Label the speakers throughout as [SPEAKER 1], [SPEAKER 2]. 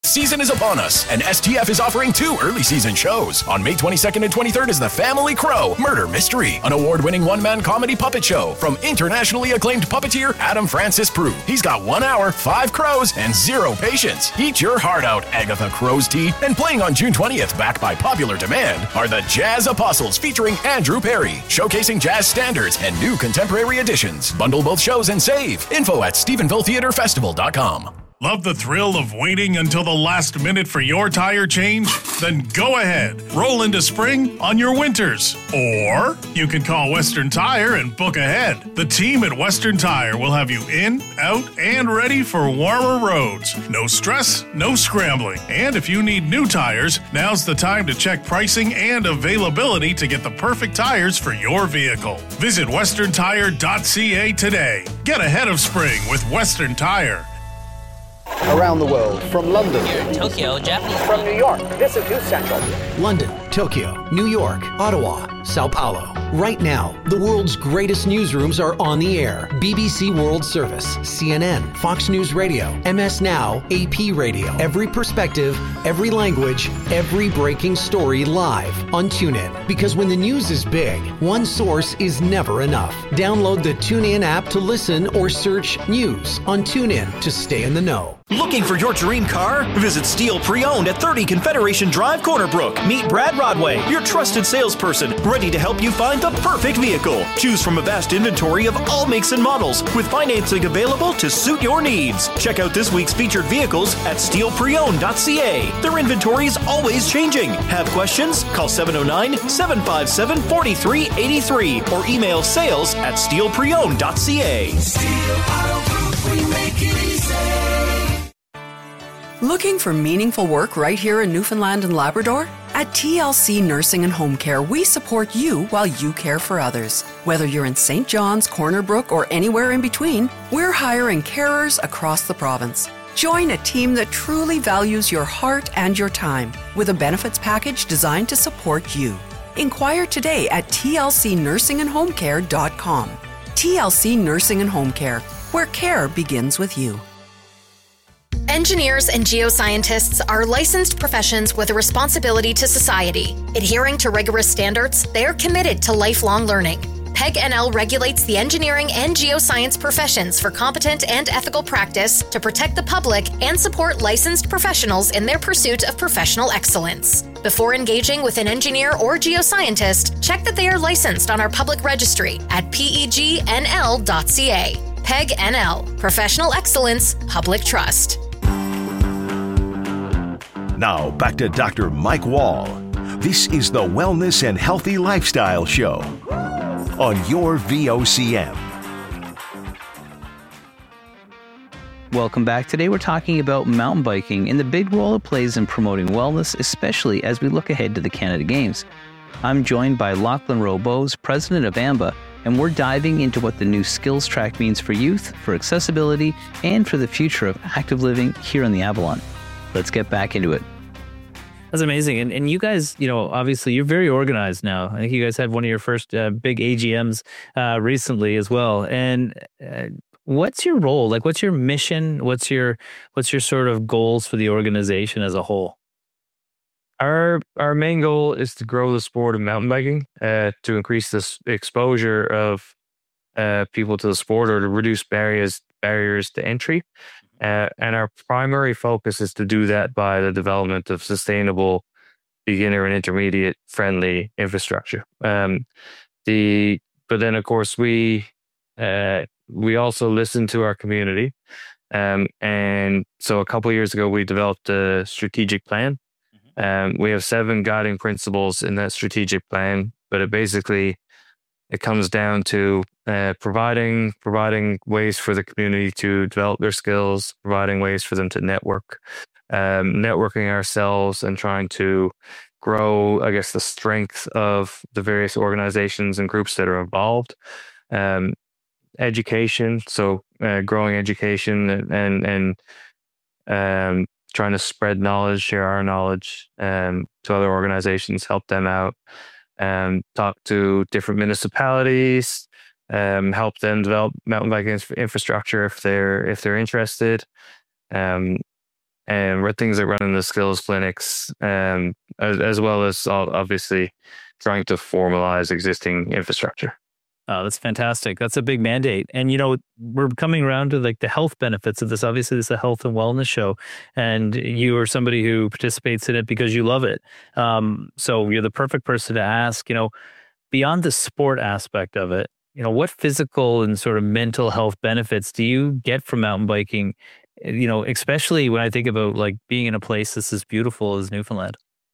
[SPEAKER 1] Season is upon us, and STF is offering 2 early season shows. On May 22nd and 23rd is The Family Crow Murder Mystery, an award-winning one-man comedy puppet show from internationally acclaimed puppeteer Adam Francis Prue. He's got 1 hour, 5 crows, and 0 patience. Eat your heart out, Agatha Crow's Tea. And playing on June 20th, backed by popular demand, are the Jazz Apostles featuring Andrew Perry, showcasing jazz standards and new contemporary additions. Bundle both shows and save. Info at StephenvilleTheaterFestival.com.
[SPEAKER 2] Love the thrill of waiting until the last minute for your tire change? Then go ahead, roll into spring on your winters. Or you can call Western Tire and book ahead. The team at Western Tire will have you in, out, and ready for warmer roads. No stress, no scrambling. And if you need new tires, now's the time to check pricing and availability to get the perfect tires for your vehicle. Visit westerntire.ca today. Get ahead of spring with Western Tire.
[SPEAKER 3] Around the world, from London,
[SPEAKER 4] Tokyo, Japanese.
[SPEAKER 3] From New York, this is News Central.
[SPEAKER 5] London, Tokyo, New York, Ottawa, Sao Paulo. Right now, the world's greatest newsrooms are on the air. BBC World Service, CNN, Fox News Radio, MS Now, AP Radio. Every perspective, every language, every breaking story live on TuneIn. Because when the news is big, one source is never enough. Download the TuneIn app to listen or search news on TuneIn to stay in the know.
[SPEAKER 6] Looking for your dream car? Visit Steel Pre-Owned at 30 Confederation Drive, Corner Brook. Meet Brad Rodway, your trusted salesperson, ready to help you find the perfect vehicle. Choose from a vast inventory of all makes and models, with financing available to suit your needs. Check out this week's featured vehicles at steelpreowned.ca. Their inventory is always changing. Have questions? Call 709-757-4383 or email sales at steelpreowned.ca.
[SPEAKER 7] Steel Auto Group, we make it easy.
[SPEAKER 8] Looking for meaningful work right here in Newfoundland and Labrador? At TLC Nursing and Home Care, we support you while you care for others. Whether you're in St. John's, Corner Brook, or anywhere in between, we're hiring carers across the province. Join a team that truly values your heart and your time with a benefits package designed to support you. Inquire today at tlcnursingandhomecare.com. TLC Nursing and Home Care, where care begins with you.
[SPEAKER 9] Engineers and geoscientists are licensed professions with a responsibility to society. Adhering to rigorous standards, they are committed to lifelong learning. PEG NL regulates the engineering and geoscience professions for competent and ethical practice to protect the public and support licensed professionals in their pursuit of professional excellence. Before engaging with an engineer or geoscientist, check that they are licensed on our public registry at pegnl.ca. PEG NL, Professional Excellence, Public Trust.
[SPEAKER 10] Now, back to Dr. Mike Wall. This is the Wellness and Healthy Lifestyle Show on your VOCM.
[SPEAKER 11] Welcome back. Today we're talking about mountain biking and the big role it plays in promoting wellness, especially as we look ahead to the Canada Games. I'm joined by Lachlan Rowe-Bowes, president of AMBA, and we're diving into what the new skills track means for youth, for accessibility, and for the future of active living here in the Avalon. Let's get back into it.
[SPEAKER 12] That's amazing. And you guys, obviously you're very organized now. I think you guys had one of your first big AGMs recently as well. And what's your role? Like, what's your mission? What's your sort of goals for the organization as a whole?
[SPEAKER 13] Our main goal is to grow the sport of mountain biking, to increase this exposure of people to the sport, or to reduce barriers to entry. And our primary focus is to do that by the development of sustainable beginner and intermediate friendly infrastructure. But then of course we also listen to our community. And so a couple of years ago, we developed a strategic plan. We have 7 guiding principles in that strategic plan, but it comes down to providing ways for the community to develop their skills, providing ways for them to network, networking ourselves, and trying to grow, I guess, the strength of the various organizations and groups that are involved. Education, so growing education and trying to spread knowledge, share our knowledge to other organizations, help them out. Talk to different municipalities, help them develop mountain biking infrastructure if they're interested, and and we're things like running the skills clinics, as well as obviously trying to formalize existing infrastructure.
[SPEAKER 12] Oh, that's fantastic. That's a big mandate. And, we're coming around to like the health benefits of this. Obviously, this is a health and wellness show, and you are somebody who participates in it because you love it. So you're the perfect person to ask, beyond the sport aspect of it, what physical and sort of mental health benefits do you get from mountain biking? Especially when I think about like being in a place that's as beautiful as Newfoundland.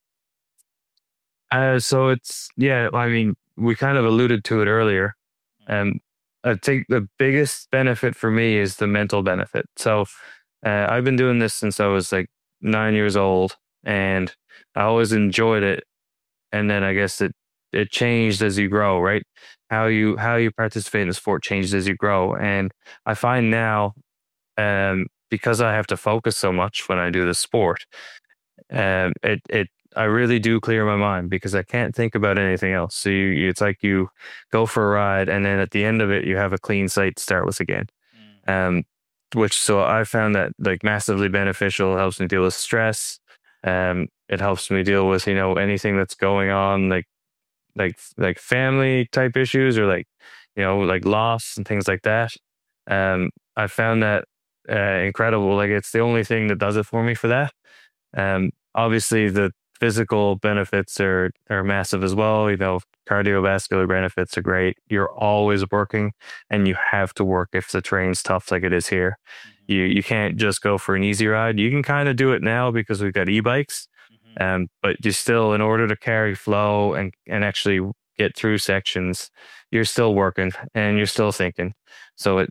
[SPEAKER 13] So it's, I mean, we kind of alluded to it earlier. I think the biggest benefit for me is the mental benefit. So I've been doing this since I was like 9 years old, and I always enjoyed it. And then I guess it changed as you grow, right? How you participate in the sport changes as you grow. And I find now, because I have to focus so much when I do the sport, I really do clear my mind because I can't think about anything else. So it's like you go for a ride, and then at the end of it, you have a clean slate to start with again. So I found that like massively beneficial. It helps me deal with stress. It helps me deal with, anything that's going on, like family type issues, or like loss and things like that. I found that incredible. Like, it's the only thing that does it for me for that. Obviously the physical benefits are massive as well. Cardiovascular benefits are great. You're always working, and you have to work if the terrain's tough like it is here. You can't just go for an easy ride. You can kind of do it now because we've got e-bikes, but you still, in order to carry flow and actually get through sections, you're still working and you're still thinking. So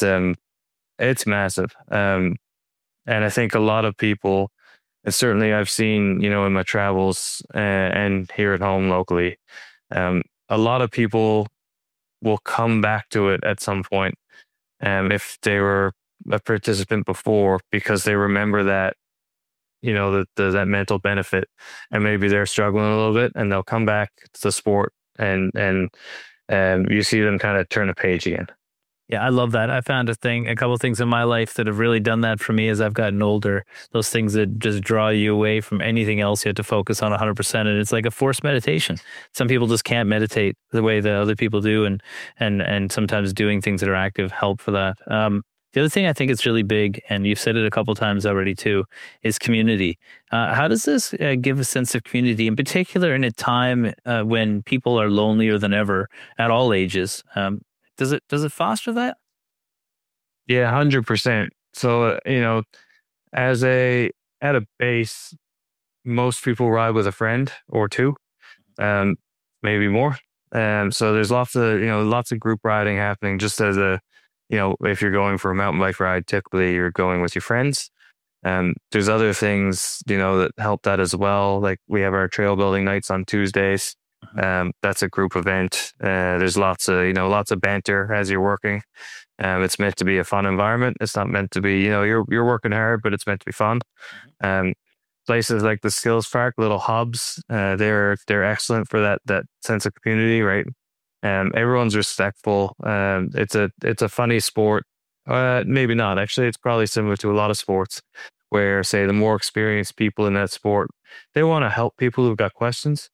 [SPEAKER 13] it's massive. And I think a lot of people, and certainly I've seen, in my travels and here at home locally, a lot of people will come back to it at some point, if they were a participant before, because they remember that, that mental benefit, and maybe they're struggling a little bit, and they'll come back to the sport, and you see them kind of turn a page again.
[SPEAKER 12] Yeah, I love that. I found a couple of things in my life that have really done that for me as I've gotten older. Those things that just draw you away from anything else you have to focus on 100%. And it's like a forced meditation. Some people just can't meditate the way that other people do. And sometimes doing things that are active help for that. The other thing I think is really big, and you've said it a couple of times already too, is community. How does this give a sense of community, in particular in a time when people are lonelier than ever at all ages? Does it foster that?
[SPEAKER 13] Yeah, 100%. So, at a base, most people ride with a friend or two, maybe more. So there's lots of group riding happening. Just as if you're going for a mountain bike ride, typically you're going with your friends. There's other things, that help that as well. Like, we have our trail building nights on Tuesdays. That's a group event. There's lots of banter as you're working. It's meant to be a fun environment. It's not meant to be, you're working hard, but it's meant to be fun. Places like the Skills Park, little hubs, they're excellent for that sense of community, right? Everyone's respectful. It's a funny sport. Maybe not. Actually, it's probably similar to a lot of sports where, say, the more experienced people in that sport, they want to help people who've got questions.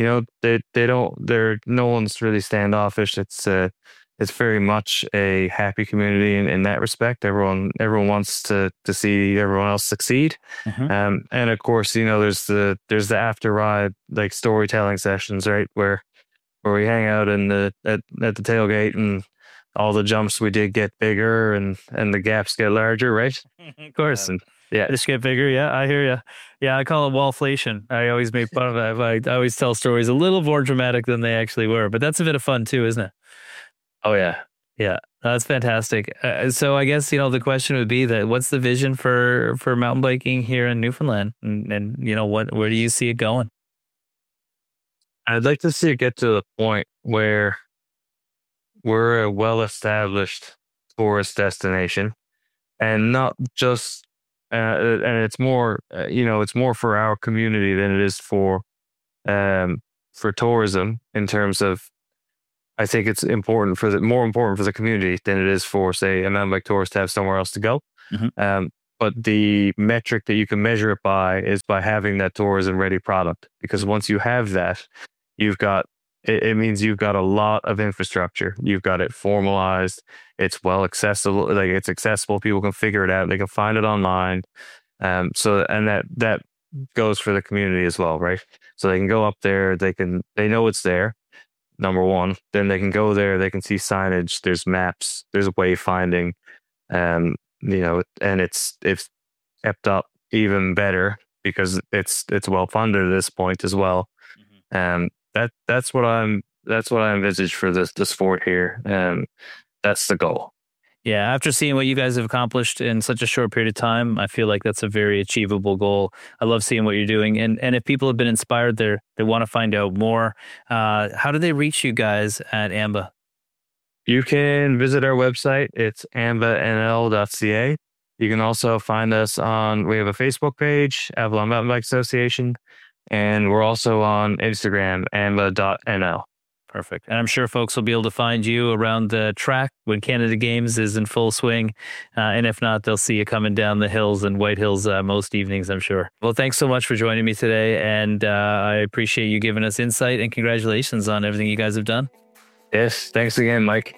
[SPEAKER 13] No one's really standoffish. It's very much a happy community in that respect. Everyone wants to see everyone else succeed. And of course, there's the after ride, like, storytelling sessions, right? Where we hang out at the tailgate, and all the jumps we did get bigger, and the gaps get larger, right?
[SPEAKER 12] Of course.
[SPEAKER 13] Yeah,
[SPEAKER 12] just get bigger. Yeah, I hear you. Yeah, I call it wallflation. I always make fun of that. I always tell stories a little more dramatic than they actually were, but that's a bit of fun too, isn't it?
[SPEAKER 13] Oh yeah,
[SPEAKER 12] yeah. That's fantastic. So I guess the question would be that what's the vision for mountain biking here in Newfoundland, and where do you see it going?
[SPEAKER 13] I'd like to see it get to the point where we're a well-established tourist destination, and not just. And it's more, it's more for our community than it is for tourism. In terms of, I think it's more important for the community than it is for, say, a mountain bike tourist to have somewhere else to go. but the metric that you can measure it by is by having that tourism ready product. Because once you have that, it means you've got a lot of infrastructure. You've got it formalized. It's well accessible. Like, it's accessible. People can figure it out. They can find it online. So that goes for the community as well, right? So they can go up there. They know it's there. Number one. Then they can go there. They can see signage. There's maps. There's wayfinding. And it's kept up even better because it's well funded at this point as well. That's what I envisage for the sport here. That's the goal.
[SPEAKER 12] Yeah, after seeing what you guys have accomplished in such a short period of time, I feel like that's a very achievable goal. I love seeing what you're doing. And if people have been inspired, they want to find out more, how do they reach you guys at AMBA?
[SPEAKER 13] You can visit our website. It's ambanl.ca. You can also find us we have a Facebook page, Avalon Mountain Bike Association, and we're also on Instagram, amba.nl.
[SPEAKER 12] Perfect. And I'm sure folks will be able to find you around the track when Canada Games is in full swing. And if not, they'll see you coming down the hills in White Hills most evenings, I'm sure. Well, thanks so much for joining me today. And I appreciate you giving us insight, and congratulations on everything you guys have done.
[SPEAKER 13] Yes. Thanks again, Mike.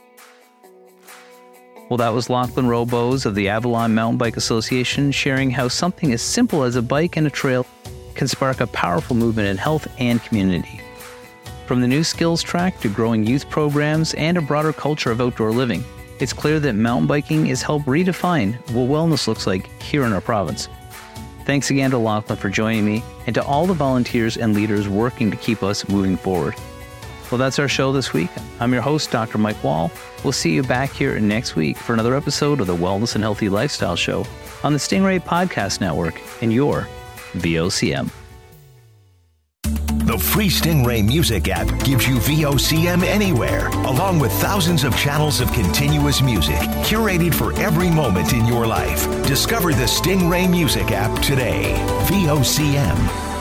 [SPEAKER 11] Well, that was Lachlan Rowe-Bowes of the Avalon Mountain Bike Association sharing how something as simple as a bike and a trail can spark a powerful movement in health and community. From the new skills track to growing youth programs and a broader culture of outdoor living, it's clear that mountain biking has helped redefine what wellness looks like here in our province. Thanks again to Lachlan for joining me, and to all the volunteers and leaders working to keep us moving forward. Well, that's our show this week. I'm your host, Dr. Mike Wall. We'll see you back here next week for another episode of the Wellness and Healthy Lifestyle Show on the Stingray Podcast Network and your VOCM.
[SPEAKER 10] The free Stingray Music app gives you VOCM anywhere, along with thousands of channels of continuous music, curated for every moment in your life. Discover the Stingray Music app today. VOCM.